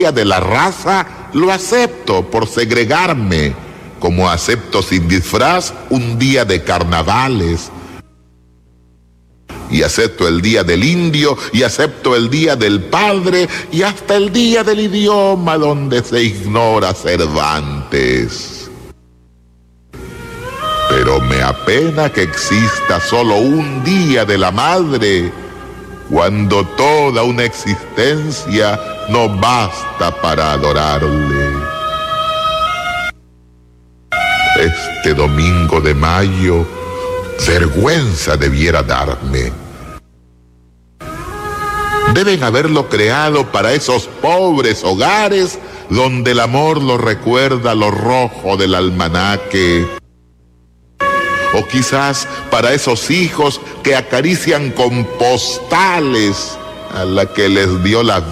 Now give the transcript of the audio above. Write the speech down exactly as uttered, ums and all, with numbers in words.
de la raza lo acepto por segregarme, como acepto sin disfraz un día de carnavales. Y acepto el día del indio, y acepto el día del padre, y hasta el día del idioma donde se ignora Cervantes. Pero me apena que exista solo un día de la madre, cuando toda una existencia no basta para adorarle. Este domingo de mayo, vergüenza debiera darme. Deben haberlo creado para esos pobres hogares donde el amor lo recuerda lo rojo del almanaque. O quizás para esos hijos que acarician con postales a la que les dio la